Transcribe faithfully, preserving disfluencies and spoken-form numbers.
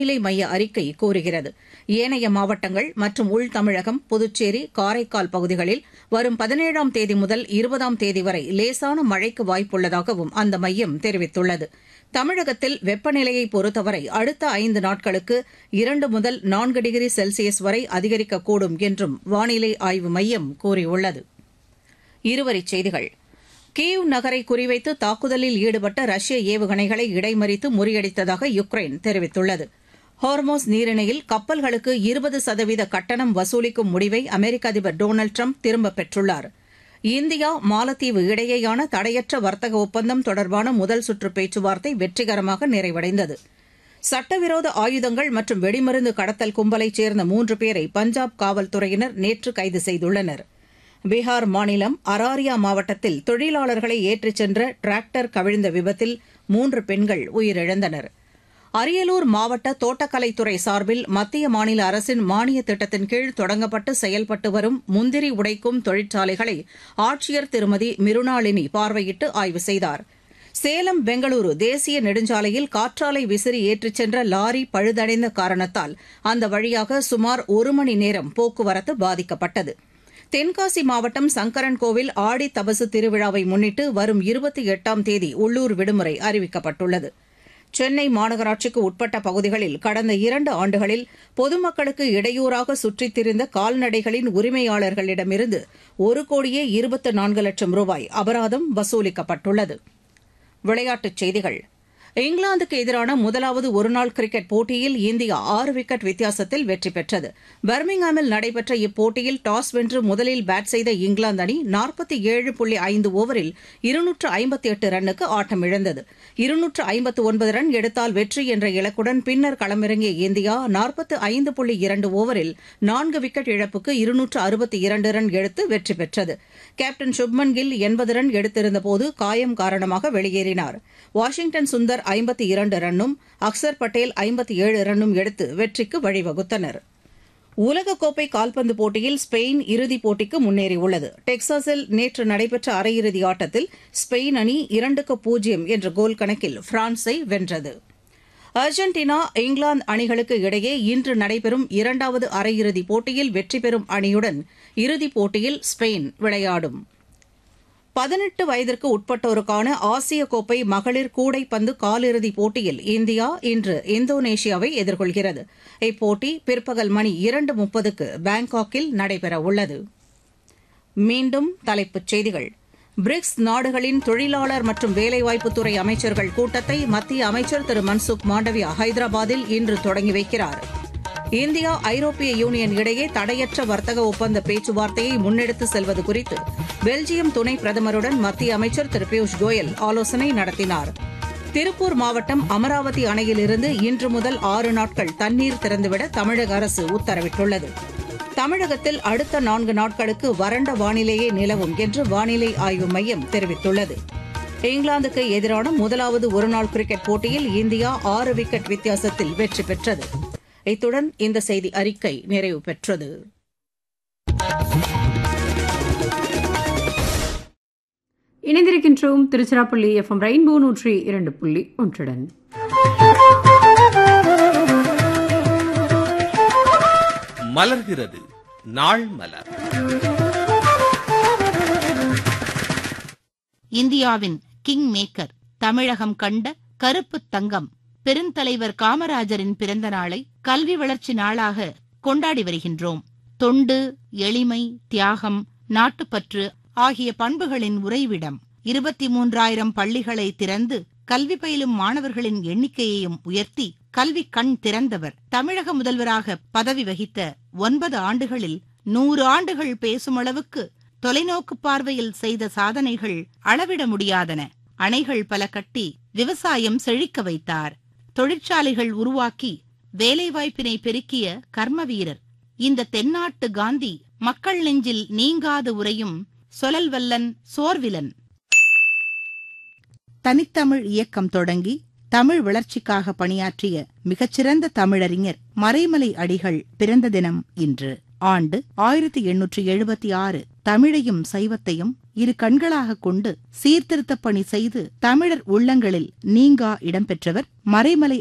வானிலை மைய அறிக்கை கூறுகிறது. ஏனைய மாவட்டங்கள் மற்றும் உள் தமிழகம், புதுச்சேரி, காரைக்கால் பகுதிகளில் வரும் பதினேழாம் தேதி முதல் இருபதாம் தேதி வரை லேசான மழைக்கு வாய்ப்புள்ளதாகவும் அந்த மையம் தெரிவித்துள்ளது. தமிழகத்தில் வெப்பநிலையை பொறுத்தவரை அடுத்த ஐந்து நாட்களுக்கு இரண்டு முதல் நான்கு டிகிரி செல்சியஸ் வரை அதிகரிக்கக்கூடும் என்றும் வானிலை ஆய்வு மையம் கூறியுள்ளது. இருவரிச் செய்திகள். கீவ் நகரை குறிவைத்து தாக்குதலில் ஈடுபட்ட ரஷ்ய ஏவுகணைகளை இடைமறித்து முறியடித்ததாக யுக்ரைன் தெரிவித்துள்ளது. ஹார்மோஸ் நீரிணையில் கப்பல்களுக்கு இருபது சதவீத கட்டணம் வசூலிக்கும் முடிவை அமெரிக்க அதிபர் டொனால்டு டிரம்ப் திரும்பப் பெற்றுள்ளார். இந்தியா மாலத்தீவு இடையேயான தடையற்ற வர்த்தக ஒப்பந்தம் தொடர்பான முதல் சுற்று பேச்சுவார்த்தை வெற்றிகரமாக நிறைவடைந்தது. சட்டவிரோத ஆயுதங்கள் மற்றும் வெடிமருந்து கடத்தல் கும்பலைச் சேர்ந்த மூன்று பேரை பஞ்சாப் காவல்துறையினர் நேற்று கைது செய்துள்ளனர். பீகார் மாநிலம் அராரியா மாவட்டத்தில் தொழிலாளர்களை ஏற்றிச் சென்ற டிராக்டர் கவிழ்ந்த விபத்தில் மூன்று பெண்கள் உயிரிழந்தனர். அரியலூர் மாவட்ட தோட்டக்கலைத்துறை சார்பில் மத்திய மாநில அரசின் மானிய திட்டத்தின் கீழ் தொடங்கப்பட்டு செயல்பட்டு வரும் முந்திரி உடைக்கும் தொழிற்சாலைகளை ஆட்சியர் திருமதி மிருணாளினி பார்வையிட்டு ஆய்வு செய்தார். சேலம் பெங்களூரு தேசிய நெடுஞ்சாலையில் காற்றாலை விசிறி ஏற்றிச் சென்ற லாரி பழுதடைந்த காரணத்தால் அந்த வழியாக சுமார் ஒரு மணி நேரம் போக்குவரத்து பாதிக்கப்பட்டது. தென்காசி மாவட்டம் சங்கரன்கோவில் ஆடி தபசு திருவிழாவை முன்னிட்டு வரும் இருபத்தி எட்டாம் தேதி உள்ளூர் விடுமுறை அறிவிக்கப்பட்டுள்ளது. சென்னை மாநகராட்சிக்கு உட்பட்ட பகுதிகளில் கடந்த இரண்டு ஆண்டுகளில் பொதுமக்களுக்கு இடையூறாக சுற்றித் திரிந்த கால்நடைகளின் உரிமையாளர்களிடமிருந்து ஒரு கோடியே இருபத்து நான்கு லட்சம் ரூபாய் அபராதம் வசூலிக்கப்பட்டுள்ளது. விளையாட்டுச் செய்திகள். இங்கிலாந்துக்கு எதிரான முதலாவது ஒருநாள் கிரிக்கெட் போட்டியில் இந்தியா ஆறு விக்கெட் வித்தியாசத்தில் வெற்றி பெற்றது. பர்மிங்ஹாமில் நடைபெற்ற இப்போட்டியில் டாஸ் வென்று முதலில் பேட் செய்த இங்கிலாந்து அணி நாற்பத்தி ஏழு புள்ளி ஐந்து ஓவரில் இருநூற்று ஐம்பத்தி எட்டு ரன்னுக்கு ஆட்டமிழந்தது. இருநூற்று ஐம்பத்து ஒன்பது ரன் எடுத்தால் வெற்றி என்ற இலக்குடன் பின்னர் களமிறங்கிய இந்தியா நாற்பத்து ஐந்து புள்ளி இரண்டு ஓவரில் நான்கு விக்கெட் இழப்புக்கு இருநூற்று அறுபத்தி இரண்டு ரன் எடுத்து வெற்றி பெற்றது. கேப்டன் சுப்மன் கில் எண்பது ரன் எடுத்திருந்தபோது காயம் காரணமாக வெளியேறினார். வாஷிங்டன் சுந்தர் ஐம்பத்தி இரண்டு ரன்னும் அக்சர் பட்டேல் ஐம்பத்தி ஏழு ரன்னும் எடுத்து வெற்றிக்கு வழிவகுத்தனர். உலகக்கோப்பை கால்பந்து போட்டியில் ஸ்பெயின் இறுதிப் போட்டிக்கு முன்னேறியுள்ளது. டெக்சாஸில் நேற்று நடைபெற்ற அரையிறுதி ஆட்டத்தில் ஸ்பெயின் அணி இரண்டுக்கு பூஜ்ஜியம் என்ற கோல் கணக்கில் பிரான்ஸை வென்றது. அர்ஜென்டினா இங்கிலாந்து அணிகளுக்கு இடையே இன்று நடைபெறும் இரண்டாவது அரையிறுதிப் போட்டியில் வெற்றி பெறும் அணியுடன் இறுதிப் போட்டியில் ஸ்பெயின் விளையாடும். பதினெட்டு வயதிற்கு உட்பட்டோருக்கான ஆசிய கோப்பை மகளிர் கூடைப்பந்து காலிறுதிப் போட்டியில் இந்தியா இன்று இந்தோனேஷியாவை எதிர்கொள்கிறது. இப்போட்டி பிற்பகல் மணி இரண்டு முப்பதுக்கு பாங்காக்கில் நடைபெறவுள்ளது. மீண்டும் தலைப்புச் செய்திகள். பிரிக்ஸ் நாடுகளின் தொழிலாளர் மற்றும் வேலைவாய்ப்புத்துறை அமைச்சர்கள் கூட்டத்தை மத்திய அமைச்சர் திரு மன்சுக் மாண்டவியா ஹைதராபாத்தில் இன்று தொடங்கி வைக்கிறார். இந்தியா ஐரோப்பிய யூனியன் இடையே தடையற்ற வர்த்தக ஒப்பந்த பேச்சுவார்த்தையை முன்னெடுத்து செல்வது குறித்து பெல்ஜியம் துணை பிரதமருடன் மத்திய அமைச்சர் திரு பியூஷ் கோயல் ஆலோசனை நடத்தினார். திருப்பூர் மாவட்டம் அமராவதி அணையிலிருந்து இன்று முதல் ஆறு நாட்கள் தண்ணீர் திறந்துவிட தமிழக அரசு உத்தரவிட்டுள்ளது. தமிழகத்தில் அடுத்த நான்கு நாட்களுக்கு வறண்ட வானிலையே நிலவும் என்று வானிலை ஆய்வு மையம் தெரிவித்துள்ளது. இங்கிலாந்துக்கு எதிரான முதலாவது ஒருநாள் கிரிக்கெட் போட்டியில் இந்தியா ஆறு விக்கெட் வித்தியாசத்தில் வெற்றி பெற்றது. இத்துடன் இந்த செய்தி அறிக்கை நிறைவு பெற்றது. இணைந்திருக்கின்றோம் திருச்சிராப்பள்ளி எஃப் எம் ரெயின்போ நூற்றி இரண்டு புள்ளி ஒன்றுடன். மலர்கிறது நாள் மலர். இந்தியாவின் கிங் மேக்கர், தமிழகம் கண்ட கருப்பு தங்கம் பெருந்தலைவர் காமராஜரின் பிறந்த நாளை கல்வி வளர்ச்சி நாளாக கொண்டாடி வருகின்றோம். தொண்டு, எளிமை, தியாகம், நாட்டுப்பற்று ஆகிய பண்புகளின் உறைவிடம். இருபத்தி மூன்றாயிரம் பள்ளிகளை திறந்து கல்வி பயிலும் மாணவர்களின் எண்ணிக்கையையும் உயர்த்தி கல்வி கண் திறந்தவர். தமிழக முதல்வராக பதவி வகித்த ஒன்பது ஆண்டுகளில் நூறு ஆண்டுகள் பேசும் அளவுக்கு தொலைநோக்கு பார்வையில் செய்த சாதனைகள் அளவிட முடியாதன. அணைகள் பல கட்டி விவசாயம் செழிக்க வைத்தார். தொழிற்சாலைகள் உருவாக்கி வேலைவாய்ப்பினை பெருக்கிய கர்ம வீரர். இந்த தென்னாட்டு காந்தி மக்கள் நெஞ்சில் நீங்காது உறையும் சொலல்வல்லன் சோர்விலன். தனித்தமிழ் இயக்கம் தொடங்கி தமிழ் வளர்ச்சிக்காக பணியாற்றிய மிகச்சிறந்த தமிழறிஞர் மறைமலை அடிகள் பிறந்த தினம் இன்று. ஆண்டு ஆயிரத்தி எண்ணூற்றி எழுபத்தி ஆறு. தமிழையும் சைவத்தையும் இரு கண்களாக கொண்டு சீர்திருத்தப் பணி செய்து தமிழர் உள்ளங்களில் நீங்கா இடம்பெற்றவர் மறைமலை